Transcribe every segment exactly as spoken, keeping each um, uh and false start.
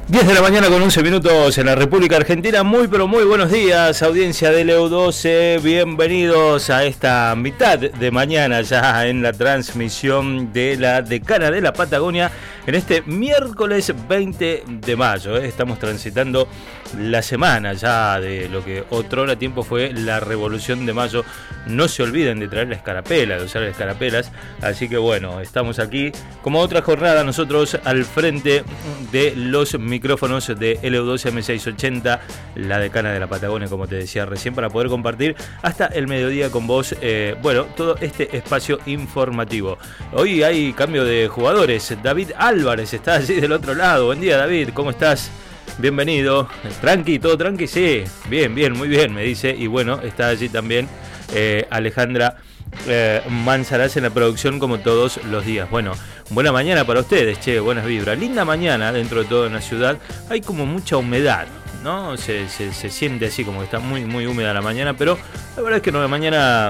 diez de la mañana con once minutos en la República Argentina. Muy pero muy buenos días, audiencia de L U doce. Bienvenidos a esta mitad de mañana ya en la transmisión de la Decana de la Patagonia en este miércoles veinte de mayo. Estamos transitando la semana ya de lo que otrora tiempo fue la Revolución de Mayo. No se olviden de traer la escarapela, de usar las escarapelas. Así que bueno, estamos aquí como otra jornada nosotros al frente de los micrófonos de L U doce M seiscientos ochenta, la Decana de la Patagonia, como te decía recién, para poder compartir hasta el mediodía con vos, eh, bueno, todo este espacio informativo. Hoy hay cambio de jugadores. David Álvarez está allí del otro lado. Buen día, David, ¿cómo estás? Bienvenido. Tranqui, todo tranqui, sí. Bien, bien, muy bien, me dice. Y bueno, está allí también eh, Alejandra eh, Manzarás en la producción como todos los días. Bueno, buena mañana para ustedes, che, buenas vibras. Linda mañana dentro de todo en la ciudad. Hay como mucha humedad, ¿no? Se, se, se siente así como que está muy, muy húmeda la mañana, pero la verdad es que una mañana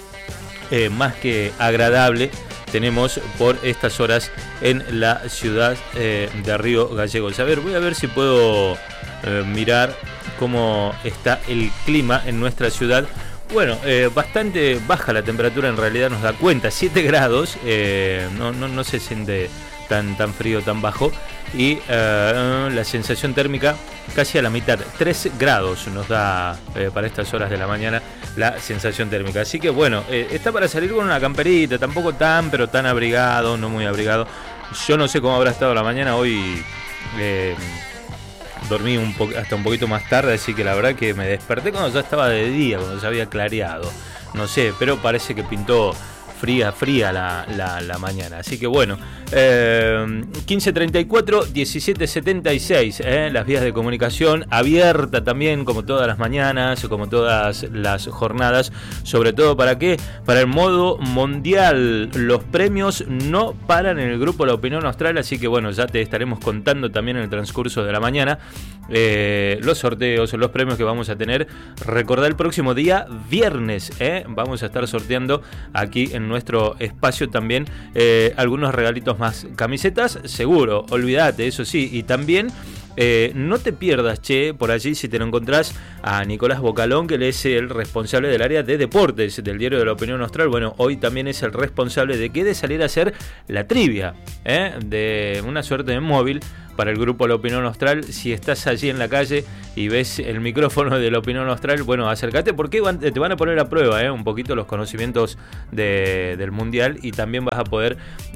eh, más que agradable tenemos por estas horas en la ciudad eh, de Río Gallegos. A ver, voy a ver si puedo eh, mirar cómo está el clima en nuestra ciudad. Bueno, eh, bastante baja la temperatura, en realidad nos da cuenta, siete grados, eh, no, no, no se siente tan, tan frío, tan bajo, y eh, la sensación térmica casi a la mitad, tres grados nos da eh, para estas horas de la mañana la sensación térmica. Así que bueno, eh, está para salir con una camperita, tampoco tan, pero tan abrigado, no muy abrigado. Yo no sé cómo habrá estado la mañana hoy. Eh, Dormí un po- hasta un poquito más tarde, así que la verdad que me desperté cuando ya estaba de día, cuando ya había clareado. No sé, pero parece que pintó fría, fría la, la, la mañana. Así que bueno, eh, quince treinta y cuatro, diecisiete setenta y seis, eh, las vías de comunicación abierta también, como todas las mañanas, como todas las jornadas. Sobre todo, ¿para qué? Para el modo mundial. Los premios no paran en el grupo La Opinión Austral, así que bueno, ya te estaremos contando también en el transcurso de la mañana eh, los sorteos, los premios que vamos a tener. Recordá, el próximo día, viernes, eh, vamos a estar sorteando aquí en nuestro espacio también eh, algunos regalitos más. Camisetas, seguro, olvídate, eso sí. Y también eh, no te pierdas, che, por allí si te lo encontrás, a Nicolás Bocalón, que él es el responsable del área de deportes del Diario de la Opinión Austral. Bueno, hoy también es el responsable de que de salir a hacer la trivia, ¿eh? De una suerte de móvil para el grupo La Opinión Austral. Si estás allí en la calle y ves el micrófono de La Opinión Austral, bueno, acércate porque van, te van a poner a prueba ¿eh? un poquito los conocimientos de, del mundial, y también vas a poder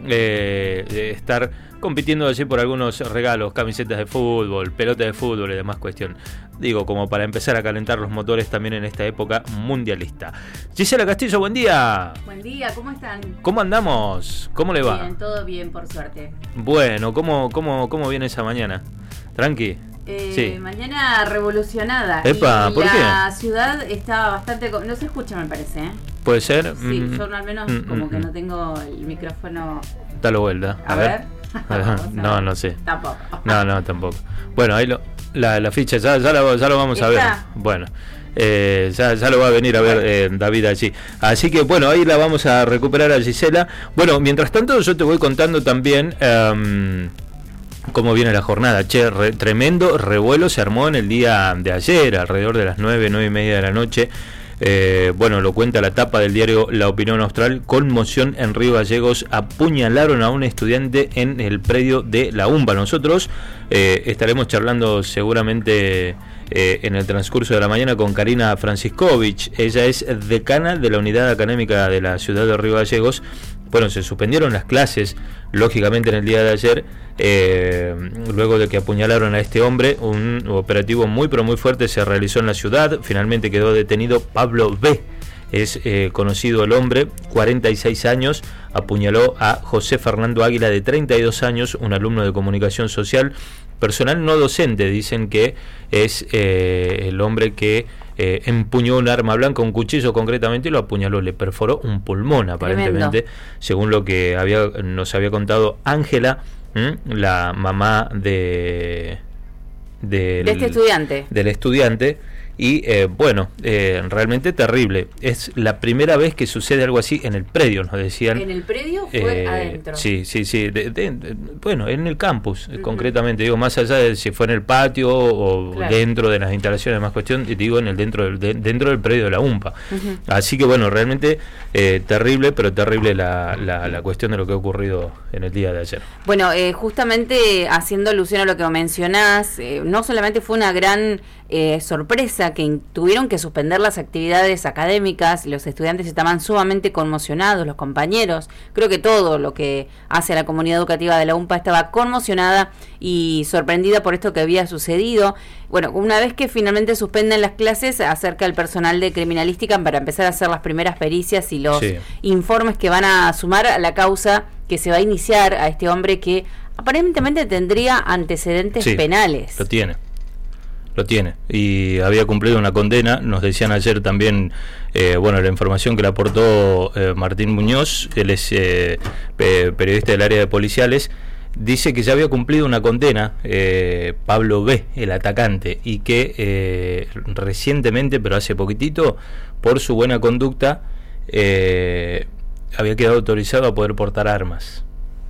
eh, estar compitiendo allí por algunos regalos, camisetas de fútbol, pelotas de fútbol y demás cuestión. Digo, como para empezar a calentar los motores también en esta época mundialista. Gisela Castillo, buen día. Buen día, ¿cómo están? ¿Cómo andamos? ¿Cómo le va? Bien, todo bien, por suerte. Bueno, ¿cómo, cómo, cómo viene esa mañana? ¿Tranqui? Eh, sí. Mañana revolucionada. Epa, y ¿por la qué? La ciudad está bastante... No se escucha, me parece, ¿eh? ¿Puede ser? Sí, mm, yo al menos mm, como mm, que mm. no tengo el micrófono... Dale vuelta. A, A ver. ver. No, no sé. Tampoco. No, no, tampoco. Bueno, ahí lo, la, la ficha ya, ya, la, ya lo vamos a ver. ¿Está? Bueno, eh, ya, ya lo va a venir a ver eh, David allí. Así que bueno, ahí la vamos a recuperar a Gisela. Bueno, mientras tanto yo te voy contando también um, cómo viene la jornada. Che, re, tremendo revuelo se armó en el día de ayer, alrededor de las nueve, nueve y media de la noche. Eh, bueno, lo cuenta la tapa del diario La Opinión Austral. Conmoción en Río Gallegos, apuñalaron a un estudiante en el predio de la UMBA. Nosotros eh, estaremos charlando seguramente eh, en el transcurso de la mañana con Karina Franciscovich. Ella es decana de la unidad académica de la ciudad de Río Gallegos. Bueno, se suspendieron las clases, lógicamente, en el día de ayer, eh, luego de que apuñalaron a este hombre. Un operativo muy, pero muy fuerte se realizó en la ciudad. Finalmente quedó detenido Pablo B. Es eh, conocido el hombre, cuarenta y seis años, apuñaló a José Fernando Águila, de treinta y dos años, un alumno de comunicación social, personal no docente. Dicen que es eh, el hombre que eh, empuñó un arma blanca, un cuchillo concretamente, y lo apuñaló, le perforó un pulmón aparentemente. Tremendo. Según lo que había, nos había contado Ángela, la mamá de, del, de este estudiante. del estudiante, Y eh, bueno, eh, realmente terrible. Es la primera vez que sucede algo así en el predio, nos decían. ¿En el predio fue eh, adentro? Sí, sí, sí. De, de, de, bueno, en el campus, uh-huh. concretamente. Digo, más allá de si fue en el patio o claro. dentro de las instalaciones, más cuestión, digo, en el dentro del, de, dentro del predio de la U M P A. Uh-huh. Así que bueno, realmente eh, terrible, pero terrible la, la, la cuestión de lo que ha ocurrido en el día de ayer. Bueno, eh, justamente haciendo alusión a lo que mencionás, eh, no solamente fue una gran eh, sorpresa que tuvieron que suspender las actividades académicas, los estudiantes estaban sumamente conmocionados, los compañeros, creo que todo lo que hace a la comunidad educativa de la U M P A estaba conmocionada y sorprendida por esto que había sucedido. Bueno, una vez que finalmente suspenden las clases, acerca el personal de criminalística para empezar a hacer las primeras pericias y los sí. informes que van a sumar a la causa que se va a iniciar a este hombre que aparentemente tendría antecedentes sí, penales. Lo tiene. Lo tiene, y había cumplido una condena. Nos decían ayer también, eh, bueno, la información que le aportó eh, Martín Muñoz, él es eh, periodista del área de policiales, dice que ya había cumplido una condena, eh, Pablo B., el atacante, y que eh, recientemente, pero hace poquitito, por su buena conducta, eh, había quedado autorizado a poder portar armas.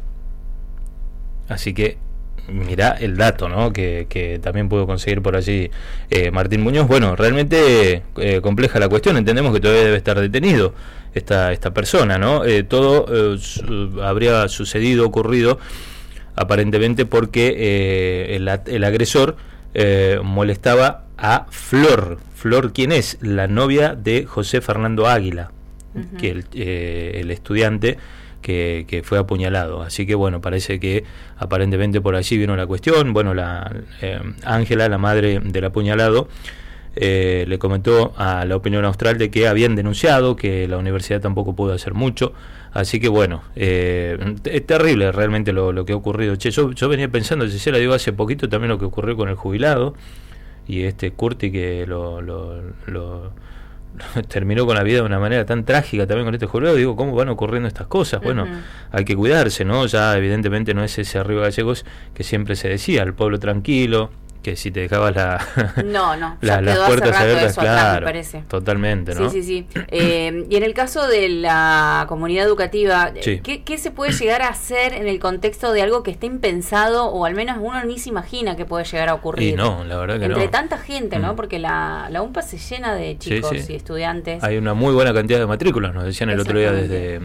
Así que mirá el dato, ¿no? Que, que también pudo conseguir por allí eh, Martín Muñoz. Bueno, realmente eh, compleja la cuestión. Entendemos que todavía debe estar detenido esta esta persona, ¿no? Eh, todo eh, su, habría sucedido, ocurrido, aparentemente porque eh, el, el agresor eh, molestaba a Flor. Flor, ¿quién es? La novia de José Fernando Águila, uh-huh. que el, eh, el estudiante Que, que fue apuñalado. Así que bueno, parece que aparentemente por allí vino la cuestión. Bueno, la Ángela, eh, la madre del apuñalado, eh, le comentó a La Opinión Austral de que habían denunciado, que la universidad tampoco pudo hacer mucho. Así que bueno, eh, es terrible realmente lo, lo que ha ocurrido. Che, yo, yo venía pensando, si se la digo hace poquito, también lo que ocurrió con el jubilado y este Curti que lo... lo, lo terminó con la vida de una manera tan trágica también con este jubilado. Digo, ¿cómo van ocurriendo estas cosas? Bueno, uh-huh. hay que cuidarse, ¿no? Ya evidentemente no es ese Río Gallegos que siempre se decía, el pueblo tranquilo, que si te dejabas la, no, no, la, las puertas abiertas, claro, atrás, me parece. Totalmente, ¿no? Sí, sí, sí. Eh, y en el caso de la comunidad educativa, sí. ¿qué, ¿qué se puede llegar a hacer en el contexto de algo que está impensado o al menos uno ni se imagina que puede llegar a ocurrir? Y no, la verdad que Entre no. Entre tanta gente, ¿no? Mm. Porque la, la U M P A se llena de chicos sí, sí. y estudiantes. Hay una muy buena cantidad de matrículas, nos decían el otro día desde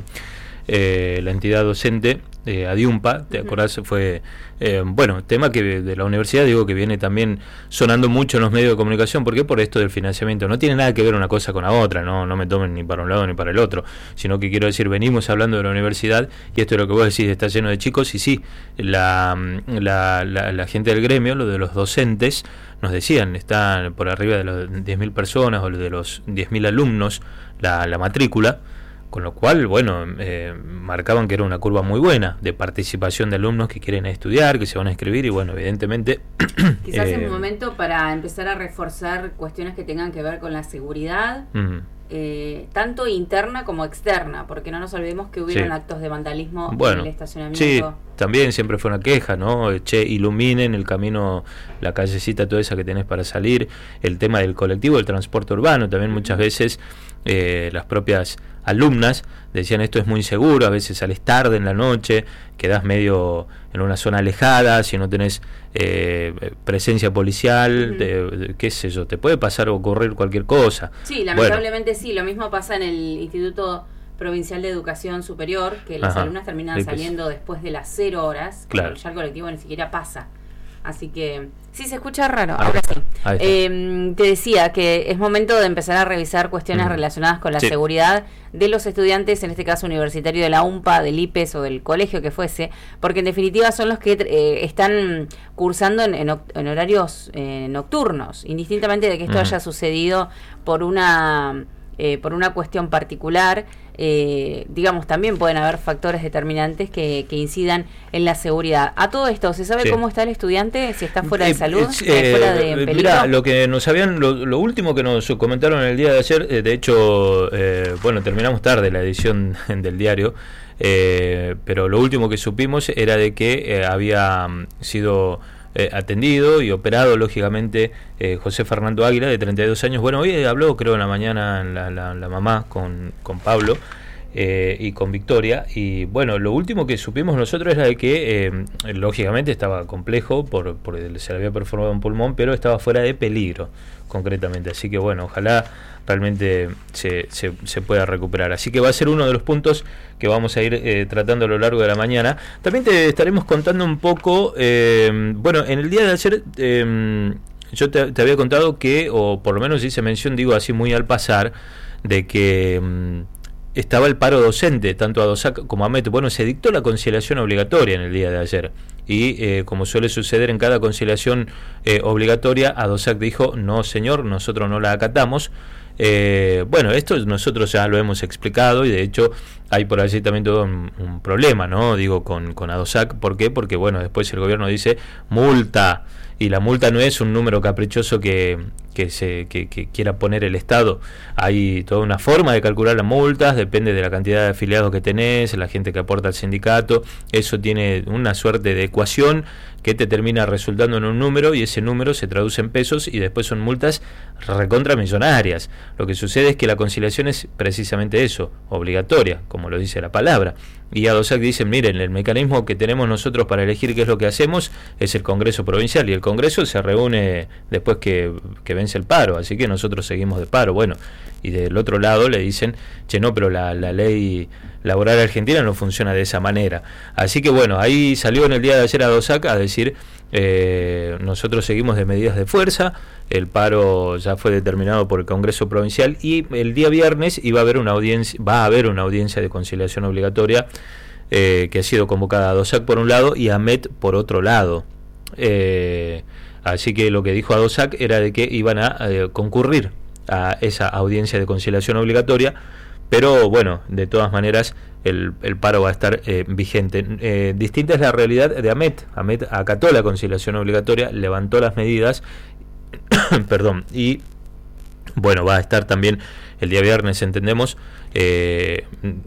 eh, la entidad docente, eh, Adiumpa, ¿te uh-huh. acordás? Fue, eh, bueno, tema que de la universidad, digo, que viene también sonando mucho en los medios de comunicación. ¿Por qué? Por esto del financiamiento. No tiene nada que ver una cosa con la otra, no no me tomen ni para un lado ni para el otro, sino que quiero decir, venimos hablando de la universidad, y esto es lo que vos decís, está lleno de chicos, y sí, la, la, la, la gente del gremio, lo de los docentes, nos decían, están por arriba de los diez mil personas o de los diez mil alumnos la, la matrícula. Con lo cual, bueno, eh, marcaban que era una curva muy buena de participación de alumnos que quieren estudiar, que se van a inscribir, y bueno, evidentemente... Quizás eh, es un momento para empezar a reforzar cuestiones que tengan que ver con la seguridad, uh-huh. eh, tanto interna como externa, porque no nos olvidemos que hubieron sí. actos de vandalismo bueno, en el estacionamiento. Sí, también siempre fue una queja, ¿no? Che, iluminen el camino, la callecita toda esa que tenés para salir, el tema del colectivo, el transporte urbano, también muchas veces eh, las propias alumnas decían esto es muy inseguro, a veces sales tarde en la noche, quedás medio en una zona alejada, si no tenés eh, presencia policial, uh-huh. te, qué sé yo, te puede pasar o ocurrir cualquier cosa. Sí, lamentablemente bueno. sí, lo mismo pasa en el Instituto Provincial de Educación Superior, que las Ajá. alumnas terminan sí, saliendo pues. después de las cero horas, claro. ya el colectivo ni siquiera pasa. Así que sí, se escucha raro, ahora sí. Eh, te decía que es momento de empezar a revisar cuestiones uh-huh. relacionadas con la sí. seguridad de los estudiantes, en este caso universitario de la U M P A, del I P E S o del colegio que fuese, porque en definitiva son los que eh, están cursando en, en, en horarios eh, nocturnos, indistintamente de que esto uh-huh. haya sucedido por una... Eh, por una cuestión particular, eh, digamos, también pueden haber factores determinantes que, que incidan en la seguridad. A todo esto, ¿se sabe sí. cómo está el estudiante? Si está fuera de salud, eh, fuera de peligro. Mira, lo que nos habían, lo, lo último que nos comentaron el día de ayer, eh, de hecho, eh, bueno, terminamos tarde la edición del diario, eh, pero lo último que supimos era de que eh, había sido eh, atendido y operado, lógicamente, eh, José Fernando Águila, de treinta y dos años. Bueno, hoy habló, creo, en la mañana la, la, la mamá con, con Pablo eh, y con Victoria. Y bueno, lo último que supimos nosotros era de que, eh, lógicamente, estaba complejo por, por se le había perforado un pulmón, pero estaba fuera de peligro, concretamente. Así que bueno, ojalá realmente se, se, se pueda recuperar. Así que va a ser uno de los puntos que vamos a ir eh, tratando a lo largo de la mañana. También te estaremos contando un poco, eh, bueno, en el día de ayer eh, yo te, te había contado que, o por lo menos hice mención, digo así muy al pasar, de que eh, estaba el paro docente, tanto a DOSAC como a AMET. Bueno, se dictó la conciliación obligatoria en el día de ayer. Y eh, como suele suceder en cada conciliación eh, obligatoria, a DOSAC dijo, no señor, nosotros no la acatamos. Eh, bueno, esto nosotros ya lo hemos explicado y de hecho hay por allí también todo un, un problema, ¿no? Digo, con, con ADOSAC. ¿Por qué? Porque bueno, después el gobierno dice multa, y la multa no es un número caprichoso que, que, se, que, que quiera poner el Estado. Hay toda una forma de calcular las multas, depende de la cantidad de afiliados que tenés, la gente que aporta al sindicato. Eso tiene una suerte de ecuación que te termina resultando en un número, y ese número se traduce en pesos y después son multas recontramillonarias. Lo que sucede es que la conciliación es precisamente eso, obligatoria, como lo dice la palabra. Y ADOSAC dice, miren, el mecanismo que tenemos nosotros para elegir qué es lo que hacemos es el Congreso Provincial, y el Congreso se reúne después que, que vence el paro, así que nosotros seguimos de paro. Bueno, y del otro lado le dicen, che, no, pero la, la ley laboral argentina no funciona de esa manera. Así que bueno, ahí salió en el día de ayer ADOSAC a decir, eh, nosotros seguimos de medidas de fuerza, el paro ya fue determinado por el Congreso Provincial, y el día viernes iba a haber una audiencia, va a haber una audiencia de conciliación obligatoria eh, que ha sido convocada a ADOSAC por un lado y a AMET por otro lado. Eh, así que lo que dijo ADOSAC era de que iban a eh, concurrir a esa audiencia de conciliación obligatoria, pero bueno, de todas maneras el, el paro va a estar eh, vigente. Eh, distinta es la realidad de AMET. AMET acató la conciliación obligatoria, levantó las medidas perdón, y bueno, va a estar también el día viernes, entendemos, eh,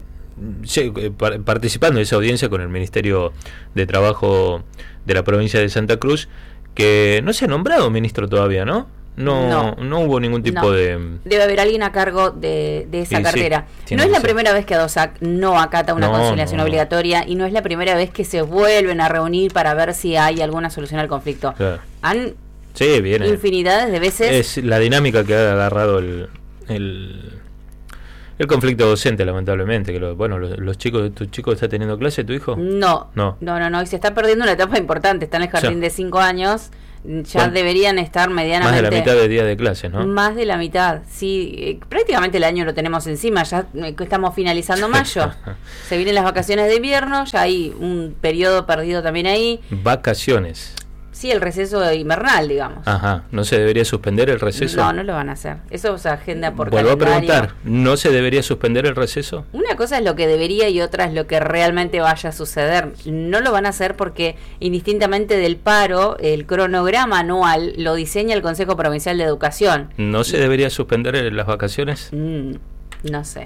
participando de esa audiencia con el Ministerio de Trabajo de la provincia de Santa Cruz, que no se ha nombrado ministro todavía, ¿no? No, no, no hubo ningún tipo no. de... Debe haber alguien a cargo de, de esa sí, cartera. Sí, no es la ser. primera vez que ADOSAC no acata una no, conciliación no. obligatoria, y no es la primera vez que se vuelven a reunir para ver si hay alguna solución al conflicto. Claro. Han sí, viene. infinidades de veces. Es la dinámica que ha agarrado el... el El conflicto docente, lamentablemente, que lo, bueno, los, los chicos, ¿tu chico está teniendo clase, tu hijo? No, no, no, no, no, y se está perdiendo una etapa importante, está en el jardín ya. de cinco años, ya bueno, deberían estar medianamente... Más de la mitad de día de clases, ¿no? Más de la mitad, sí, eh, prácticamente el año lo tenemos encima, ya eh, estamos finalizando mayo, se vienen las vacaciones de invierno, ya hay un periodo perdido también ahí. Vacaciones. Sí, el receso invernal, digamos. Ajá, ¿no se debería suspender el receso? No, no lo van a hacer. Eso se agenda por Vuelvo calendario. a preguntar, ¿no se debería suspender el receso? Una cosa es lo que debería y otra es lo que realmente vaya a suceder. No lo van a hacer porque, indistintamente del paro, el cronograma anual lo diseña el Consejo Provincial de Educación. ¿No se debería suspender las vacaciones? Mm, no sé.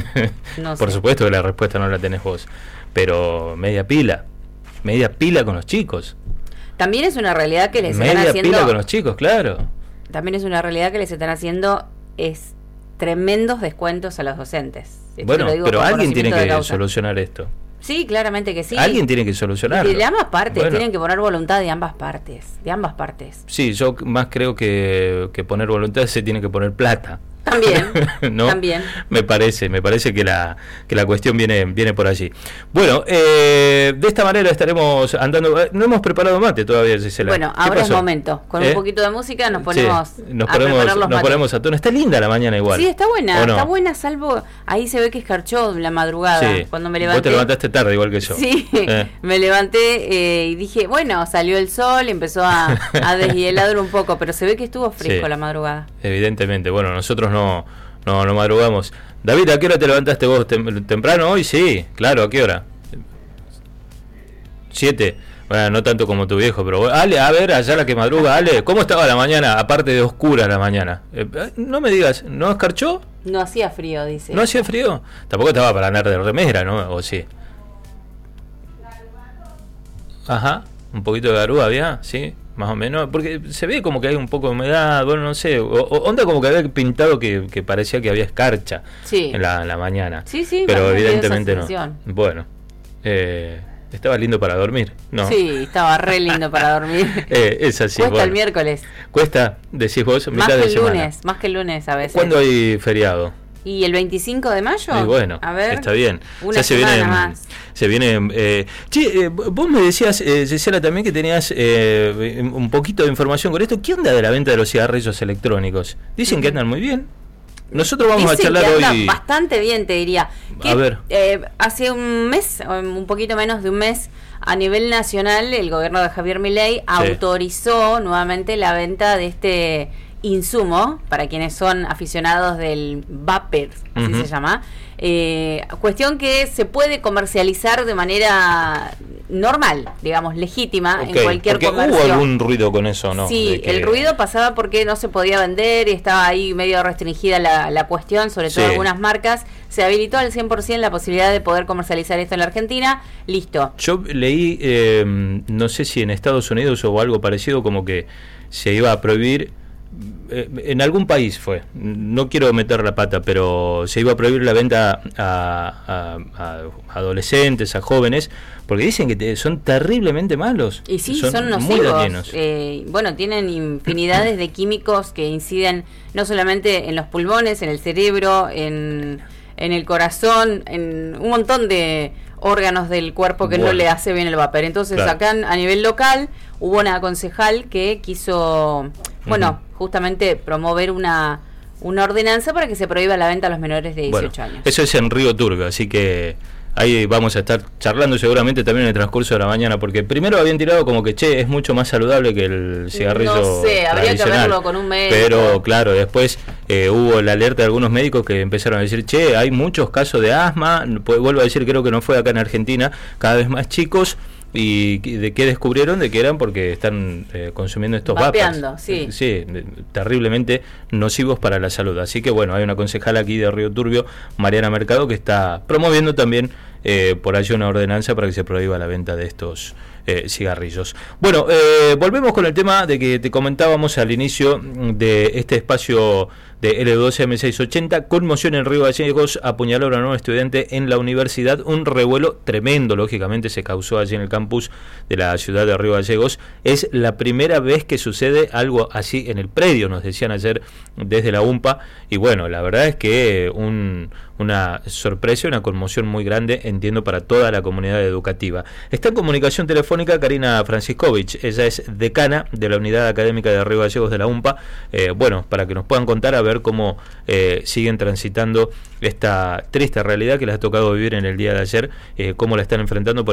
No por sé. supuesto que la respuesta no la tenés vos, pero media pila, media pila con los chicos. También es una realidad que les Media están haciendo... pila con los chicos, claro. También es una realidad que les están haciendo es tremendos descuentos a los docentes. Esto bueno, lo digo pero por alguien tiene que causa. solucionar esto. Sí, claramente que sí. Alguien tiene que solucionarlo. Y de ambas partes, bueno. tienen que poner voluntad de ambas partes, de ambas partes. Sí, yo más creo que, que poner voluntad se tiene que poner plata. También, ¿no? también. Me parece, me parece que la que la cuestión viene viene por allí. Bueno, eh, de esta manera estaremos andando. No hemos preparado mate todavía, Gisela. Bueno, ahora es momento. Con ¿Eh? un poquito de música nos ponemos sí, nos a ponemos, preparar los nos ponemos a tono. Está linda la mañana igual. Sí, está buena, no? está buena, salvo ahí se ve que escarchó la madrugada. Sí. Cuando me levanté. Vos te levantaste tarde igual que yo. Sí, eh. me levanté eh, y dije, bueno, salió el sol, empezó a, a deshielar un poco, pero se ve que estuvo fresco sí, la madrugada. Evidentemente, bueno, nosotros no No, no madrugamos. David, ¿a qué hora te levantaste vos? ¿Tem- ¿Temprano hoy? Sí, claro, ¿a qué hora? ¿Siete? Bueno, no tanto como tu viejo, pero... Ale, a ver, allá la que madruga, Ale, ¿cómo estaba la mañana? Aparte de oscura la mañana. Eh, no me digas, ¿no escarchó? No hacía frío, dice. ¿No hacía frío? Tampoco estaba para andar de remera, ¿no? ¿O sí? Ajá. un poquito de garúa había, ¿sí? Más o menos, porque se ve como que hay un poco de humedad, bueno, no sé, o, o onda como que había pintado que, que parecía que había escarcha sí. en, la, en la mañana. Sí, sí, pero evidentemente no. Bueno, eh, estaba lindo para dormir, ¿no? Sí, estaba re lindo para dormir. eh, es así. Cuesta bueno. el miércoles. Cuesta, decís vos, más mitad que de el semana. lunes, más que el lunes a veces. ¿Cuándo hay feriado? ¿Y el veinticinco de mayo? Y bueno, a ver, está bien. Una ya se semana viene, más. Se viene. Eh, che, eh, vos me decías, eh, Gisela, también que tenías eh, un poquito de información con esto. ¿Qué onda de la venta de los cigarrillos electrónicos? Dicen uh-huh. que andan muy bien. Nosotros vamos Dicen a charlar que anda hoy. Bastante bien, te diría. Que, a ver. Eh, hace un mes, un poquito menos de un mes, a nivel nacional, el gobierno de Javier Milei sí. autorizó nuevamente la venta de este insumo, para quienes son aficionados del vapor, así uh-huh. se llama, eh, cuestión que se puede comercializar de manera normal, digamos, legítima, okay. en cualquier porque comercio. ¿Hubo algún ruido con eso, no? Sí, que... el ruido pasaba porque no se podía vender y estaba ahí medio restringida la, la cuestión, sobre todo sí. algunas marcas. Se habilitó al cien por ciento la posibilidad de poder comercializar esto en la Argentina. Listo. Yo leí, eh, no sé si en Estados Unidos o algo parecido, como que se iba a prohibir. En algún país fue, no quiero meter la pata, pero se iba a prohibir la venta a, a, a adolescentes, a jóvenes, porque dicen que te, son terriblemente malos. Y sí, son, son nocivos. Eh, bueno, tienen infinidades de químicos que inciden no solamente en los pulmones, en el cerebro, en, en el corazón, en un montón de órganos del cuerpo que bueno. no le hace bien el vapor. Entonces, claro. acá a nivel local hubo una concejal que quiso, bueno, uh-huh. justamente promover una una ordenanza para que se prohíba la venta a los menores de dieciocho bueno, años. Eso es en Río Turbio, así que ahí vamos a estar charlando seguramente también en el transcurso de la mañana, porque primero habían tirado como que, che, es mucho más saludable que el cigarrillo no sé, habría que verlo con un médico. Pero claro, después eh, hubo la alerta de algunos médicos que empezaron a decir, che, hay muchos casos de asma, vuelvo a decir, creo que no fue acá en Argentina, cada vez más chicos. ¿Y de qué descubrieron? De que eran porque están eh, consumiendo estos vapeando, sí. Sí, terriblemente nocivos para la salud. Así que bueno, hay una concejala aquí de Río Turbio, Mariana Mercado, que está promoviendo también eh, por allí una ordenanza para que se prohíba la venta de estos eh, cigarrillos. Bueno, eh, volvemos con el tema de que te comentábamos al inicio de este espacio de L doce M seiscientos ochenta. Conmoción en Río Gallegos, apuñaló a una nueva estudiante en la universidad. Un revuelo tremendo, lógicamente, se causó allí en el campus de la ciudad de Río Gallegos. Es la primera vez que sucede algo así en el predio, nos decían ayer desde la UMPA. Y bueno, la verdad es que un, una sorpresa, una conmoción muy grande, entiendo, para toda la comunidad educativa. Está en comunicación telefónica Karina Franciscovich. Ella es decana de la unidad académica de Río Gallegos de la UMPA. Eh, bueno, para que nos puedan contar a ver cómo eh, siguen transitando esta triste realidad que les ha tocado vivir en el día de ayer, eh, cómo la están enfrentando. Por